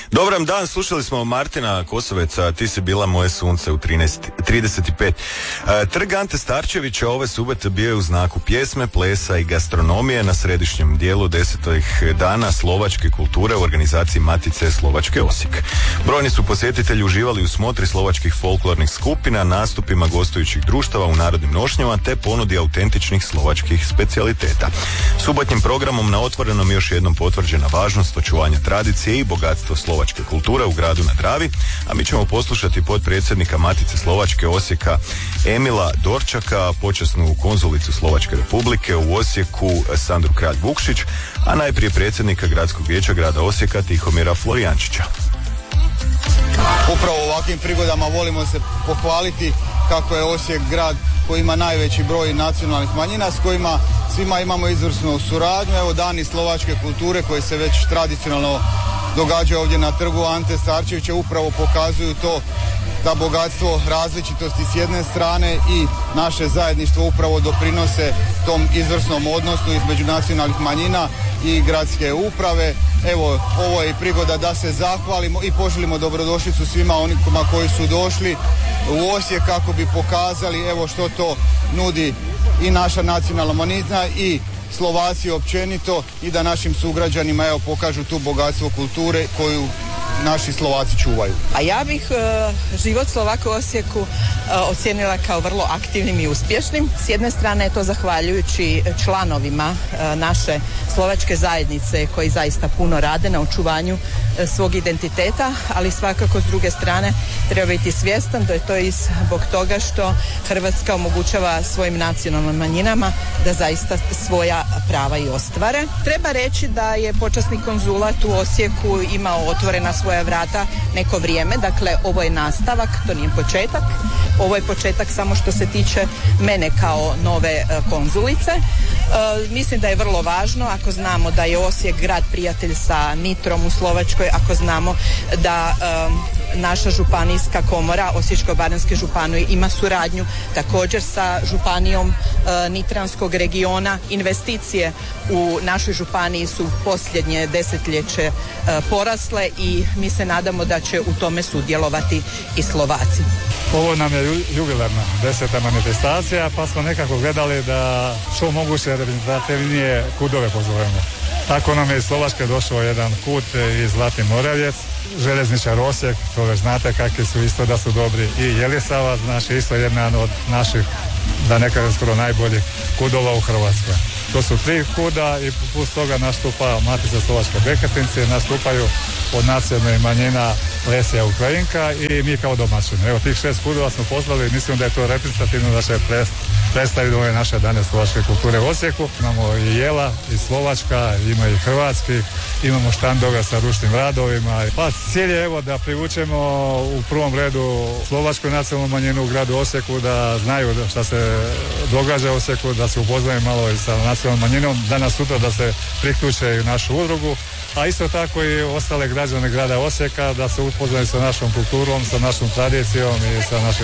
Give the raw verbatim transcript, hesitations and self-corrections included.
Dobar dan, slušali smo Martina Kosoveca, Ti si bila moje sunce u trinaest trideset pet. E, Trg Ante Starčevića ove subote bio je u znaku pjesme, plesa i gastronomije na središnjem dijelu desetih dana slovačke kulture u organizaciji Matice Slovačke Osijek. Brojni su posjetitelji uživali u smotri slovačkih folklornih skupina, nastupima gostujućih društava u narodnim nošnjama te ponudi autentičnih slovačkih specijaliteta. Subotnjim programom na otvorenom još jednom potvrđena važnost očuvanja tradicije i bogatstvo slovačke kulture u gradu na Dravi, a mi ćemo poslušati potpredsjednika Matice Slovačke Osijeka Emila Dorčaka, počasnu konzulicu Slovačke Republike u Osijeku Sandru Kralj Vukšić, a najprije predsjednika Gradskog vijeća grada Osijeka Tihomira Florijančića. Upravo u ovakvim prigodama volimo se pohvaliti kako je Osijek grad koji ima najveći broj nacionalnih manjina, s kojima svima imamo izvrsnu suradnju. Evo, dani slovačke kulture koji se već tradicionalno događaju ovdje na trgu Ante Starčevića upravo pokazuju to da bogatstvo različitosti s jedne strane i naše zajedništvo upravo doprinose tom izvrsnom odnosu između nacionalnih manjina i gradske uprave. Evo, ovo je i prigoda da se zahvalimo i poželimo dobrodošlicu svima onima koji su došli u Osijek kako bi pokazali evo što to nudi i naša nacionalna manjina i Slovaci općenito i da našim sugrađanima evo pokažu tu bogatstvo kulture koju naši Slovaci čuvaju. A ja bih e, život Slovaka u Osijeku e, ocijenila kao vrlo aktivnim i uspješnim. S jedne strane je to zahvaljujući članovima e, naše slovačke zajednice koji zaista puno rade na očuvanju e, svog identiteta, ali svakako s druge strane treba biti svjestan da je to i zbog toga što Hrvatska omogućava svojim nacionalnim manjinama da zaista svoja prava i ostvare. Treba reći da je počasni konzulat u Osijeku imao otvorena svoja vrata neko vrijeme, dakle ovo je nastavak, to nije početak, ovo je početak samo što se tiče mene kao nove e, konzulice. E, mislim da je vrlo važno ako znamo da je Osijek grad prijatelj sa Nitrom u Slovačkoj, ako znamo da e, naša županijska komora Osječko-baranjske županije ima suradnju također sa županijom e, Nitranskog regiona. Investicije u našoj županiji su posljednje desetljeće e, porasle i mi se nadamo da će u tome sudjelovati i Slovaci. Ovo nam je jubilarna deseta manifestacija, pa smo nekako gledali da što moguće reprezentativnije kudove pozovemo. Tako nam je iz Slovačke došao jedan kut iz Zlatni Moravjec, željezničar Osijek, to već znate kakvi su isto da su dobri, i Jelisavac, znači isto jedan od naših, da ne kažem skoro najboljih kudova u Hrvatskoj. To su tri kuda i plus toga nastupa Matica Slovačke Beketinci, nastupaju od nacionalnih manjina Lesija Ukrajinka i mi kao domaćini. Evo, tih šest kudova smo poslali i mislim da je to reprezentativno da će predstaviti ove naše dane slovačke kulture u Osijeku. Imamo i jela, i slovačka, ima i hrvatski, imamo štandove sa ručnim radovima. Pa cilj je evo da privučemo u prvom redu slovačku nacionalnu manjinu u gradu Osijeku, da znaju šta se događa u Osijeku, da se upoznaju malo i sa nacionalnom manjinom, danas sutra da se priključe i u našu udrugu, a isto tako i ostale građane grada Osijeka da se upoznaju sa našom kulturom, sa našom tradicijom i sa našim